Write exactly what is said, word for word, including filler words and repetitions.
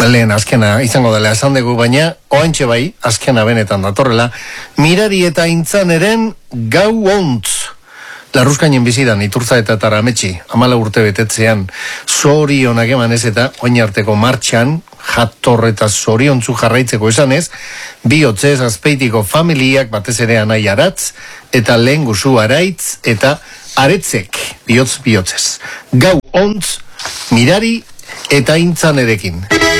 lehen azkena izango dela esan dugu, baina oantxe bai, azkena benetan datorrela, Mirari eta Intzaneren gau ontz. Larruzkainen bizidan, Iturtza eta Tarametxi, amala urte betetzean, zorionak emanez eta oinarteko martxan, jator eta zoriontzu jarraitzeko esanez, bihotzez azpeitiko familiak batez ere anai aratz, eta lehen guzu araitz, eta aretzek, bihotz bihotzez. Gau ontz, Mirari eta Intzanerekin.